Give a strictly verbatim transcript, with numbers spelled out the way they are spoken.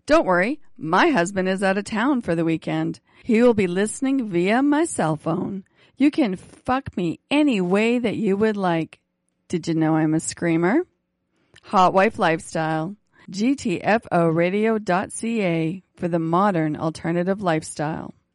Don't worry, my husband is out of town for the weekend. He will be listening via my cell phone. You can fuck me any way that you would like. Did you know I'm a screamer? Hot Wife Lifestyle. G T F O radio dot C A for the modern alternative lifestyle.